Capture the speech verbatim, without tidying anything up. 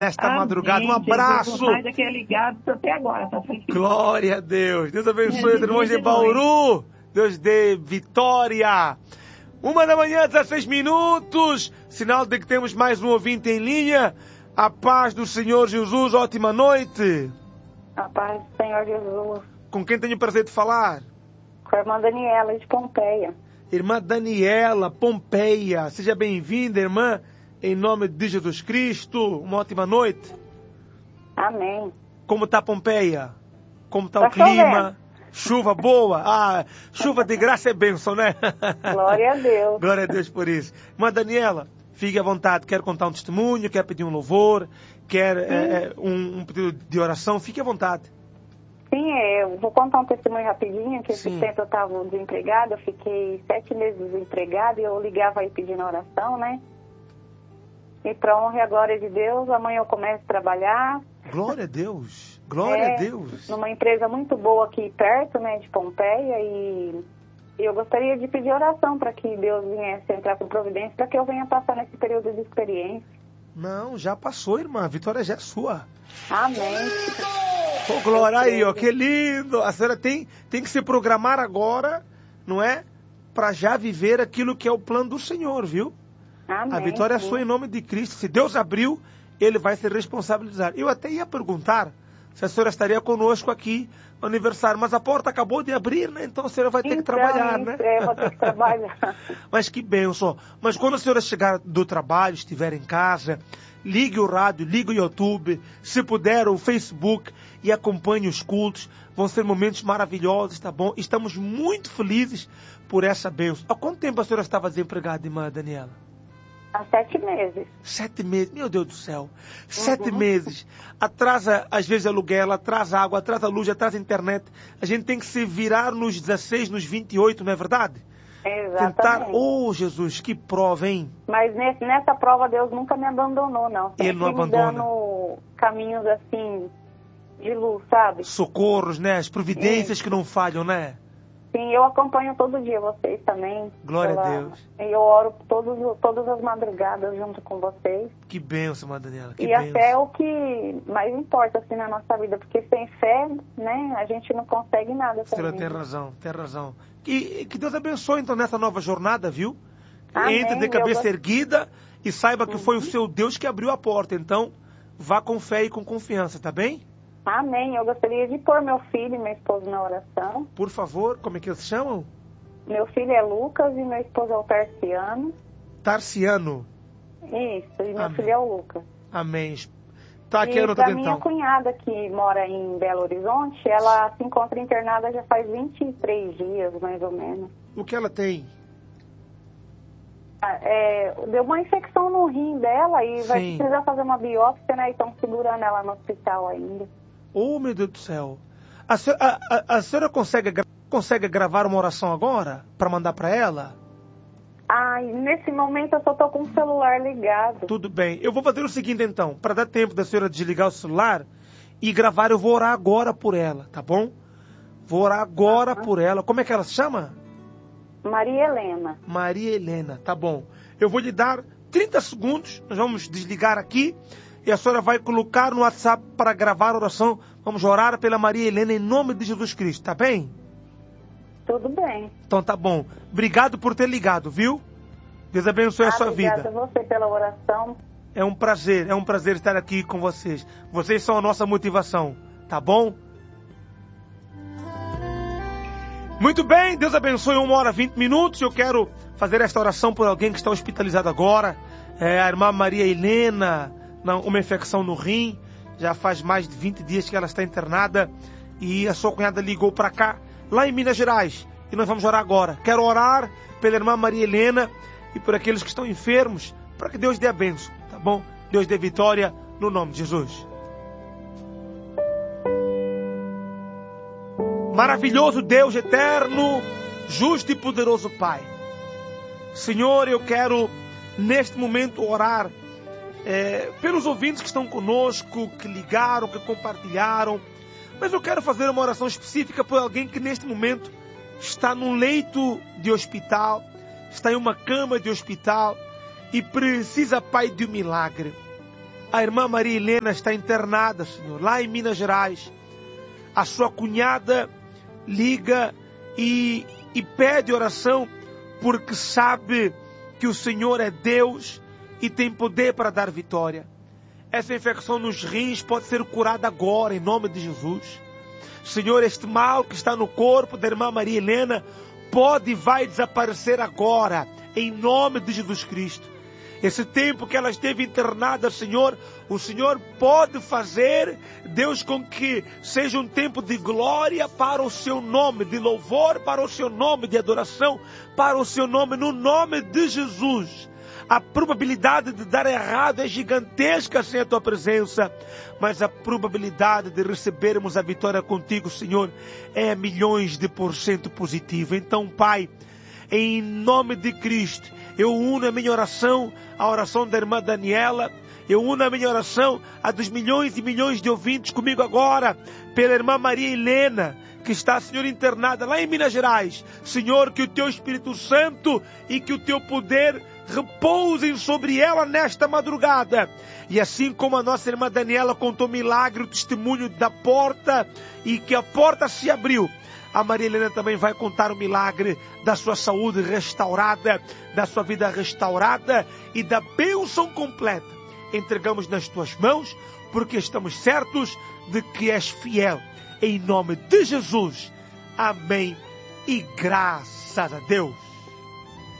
Nesta Amém. madrugada, um abraço. Jesus, daqui é ligado até agora. Tá. Glória a Deus. Deus abençoe os irmãos de Bauru. Deus dê vitória. Uma da manhã, dezesseis minutos. Sinal de que temos mais um ouvinte em linha. A paz do Senhor Jesus. Ótima noite. A paz do Senhor Jesus. Com quem tenho o prazer de falar? Com a irmã Daniela de Pompeia. Irmã Daniela, Pompeia. Seja bem-vinda, irmã. Em nome de Jesus Cristo, uma ótima noite. Amém. Como está Pompeia? Como está Tá o clima? chovendo. Chuva boa? Ah, chuva de graça é bênção, né? Glória a Deus. Glória a Deus por isso. Irmã Daniela, fique à vontade. Quer contar um testemunho, quer pedir um louvor, quer é, é, um, um pedido de oração, fique à vontade. Sim, eu vou contar um testemunho rapidinho, que esse Sim. tempo eu estava desempregada, eu fiquei sete meses desempregada e eu ligava aí pedindo oração, né? E para honra e a glória de Deus, amanhã eu começo a trabalhar. Glória a Deus. Glória é, a Deus. Numa empresa muito boa aqui perto, né, de Pompeia. E eu gostaria de pedir oração para que Deus viesse entrar com providência, para que eu venha passar nesse período de experiência. Não, já passou, irmã. A vitória já é sua. Amém. Oh, glória aí, ó. Que lindo. A senhora tem, tem que se programar agora, não é? Para já viver aquilo que é o plano do Senhor, viu? Amém, A vitória sim. é sua em nome de Cristo. Se Deus abriu, Ele vai se responsabilizar. Eu até ia perguntar se a senhora estaria conosco aqui no aniversário, mas a porta acabou de abrir, né? Então a senhora vai ter então, que trabalhar, isso, né? É, vou ter que trabalhar. Mas que bênção. Mas quando a senhora chegar do trabalho, estiver em casa, ligue o rádio, ligue o YouTube, se puder o Facebook e acompanhe os cultos. Vão ser momentos maravilhosos, tá bom? Estamos muito felizes por essa bênção. Há quanto tempo a senhora estava desempregada, irmã Daniela? Há sete meses. Sete meses, meu Deus do céu. Sete Uhum. meses. Atrasa, às vezes, aluguel, atrasa água, atrasa luz, atrasa internet. A gente tem que se virar nos dezesseis, nos vinte e oito, não é verdade? Exatamente. Tentar, oh Jesus, que prova, hein? Mas nesse, nessa prova Deus nunca me abandonou, não. Sempre Ele não me abandona. dando caminhos assim, de luz, sabe? Socorros, né? As providências Sim. que não falham, né? Sim, eu acompanho todo dia vocês também. Glória a pela- Deus. E eu oro todos, todas as madrugadas junto com vocês. Que bênção, irmã Daniela, que e bênção. até o que mais importa assim na nossa vida, porque sem fé, né, a gente não consegue nada A senhora também. tem razão, tem razão. Que, que Deus abençoe, então, nessa nova jornada, viu? Amém, Entre de eu cabeça gost- erguida e saiba que foi o Uhum. seu Deus que abriu a porta. Então, vá com fé e com confiança, tá bem? Amém. Eu gostaria de pôr meu filho e meu esposo na oração. Por favor, como é que eles se chamam? Meu filho é Lucas e meu esposo é o Tarciano. Tarciano. Isso, e meu Amém. filho é o Lucas. Amém. Tá aqui e anotado pra minha então. cunhada que mora em Belo Horizonte, ela se encontra internada já faz vinte e três dias, mais ou menos. O que ela tem? Ah, é, deu uma infecção no rim dela e vai Sim. precisar fazer uma biópsia, né? E estão segurando ela no hospital ainda. Oh, meu Deus do céu. A senhora, a, a, a senhora consegue, gra- consegue gravar uma oração agora? Para mandar para ela? Ai, nesse momento eu só tô com o celular ligado. Tudo bem. Eu vou fazer o seguinte então. Para dar tempo da senhora desligar o celular e gravar, eu vou orar agora por ela, tá bom? Vou orar agora Uhum. por ela. Como é que ela se chama? Maria Helena. Maria Helena, tá bom. Eu vou lhe dar trinta segundos, nós vamos desligar aqui e a senhora vai colocar no WhatsApp para gravar a oração. Vamos orar pela Maria Helena em nome de Jesus Cristo, tá bem? Tudo bem. Então tá bom. Obrigado por ter ligado, viu? Deus abençoe a Ah, sua obrigada vida. a você pela oração. É um prazer, é um prazer estar aqui com vocês. Vocês são a nossa motivação, tá bom? Muito bem, Deus abençoe, uma hora e vinte minutos. Eu quero fazer esta oração por alguém que está hospitalizado agora. É a irmã Maria Helena, não, uma infecção no rim. Já faz mais de vinte dias que ela está internada. E a sua cunhada ligou para cá, lá em Minas Gerais. E nós vamos orar agora. Quero orar pela irmã Maria Helena e por aqueles que estão enfermos, para que Deus dê a bênção, tá bom? Deus dê vitória no nome de Jesus. Maravilhoso Deus eterno, justo e poderoso Pai. Senhor, eu quero neste momento orar é, pelos ouvintes que estão conosco, que ligaram, que compartilharam. Mas eu quero fazer uma oração específica por alguém que neste momento está num leito de hospital, está em uma cama de hospital e precisa, Pai, de um milagre. A irmã Maria Helena está internada, Senhor, lá em Minas Gerais. A sua cunhada liga e, e pede oração porque sabe que o Senhor é Deus e tem poder para dar vitória. Essa infecção nos rins pode ser curada agora, em nome de Jesus. Senhor, este mal que está no corpo da irmã Maria Helena pode e vai desaparecer agora, em nome de Jesus Cristo. Esse tempo que ela esteve internada, Senhor, o Senhor pode fazer, Deus, com que seja um tempo de glória para o seu nome, de louvor para o seu nome, de adoração para o seu nome, no nome de Jesus. A probabilidade de dar errado é gigantesca sem a tua presença, mas a probabilidade de recebermos a vitória contigo, Senhor, é milhões de por cento positivo. Então, Pai, em nome de Cristo, eu uno a minha oração à oração da irmã Daniela, eu uno a minha oração a dos milhões e milhões de ouvintes comigo agora, pela irmã Maria Helena, que está, Senhor, internada lá em Minas Gerais. Senhor, que o Teu Espírito Santo e que o Teu poder repousem sobre ela nesta madrugada. E assim como a nossa irmã Daniela contou milagre, o testemunho da porta, e que a porta se abriu, a Maria Helena também vai contar o milagre da sua saúde restaurada, da sua vida restaurada e da bênção completa. Entregamos nas Tuas mãos, porque estamos certos de que És fiel. Em nome de Jesus. Amém. E graças a Deus.